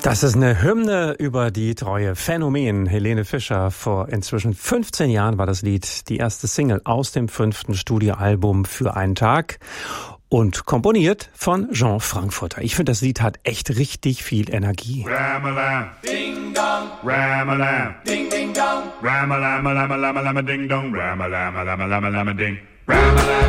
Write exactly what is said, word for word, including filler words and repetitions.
Das ist eine Hymne über die treue Phänomen Helene Fischer. Vor inzwischen fünfzehn Jahren war das Lied die erste Single aus dem fünften Studioalbum Für einen Tag und komponiert von Jean Frankfurter. Ich finde, das Lied hat echt richtig viel Energie. Ram-a-lam, ding dong, ram-a-lam, ding ding dong, ram-a-lam, lam-a-lam, lam-a-ding dong, ram-a-lam, lam-a-lam, lam-a-ding, ram-a-lam.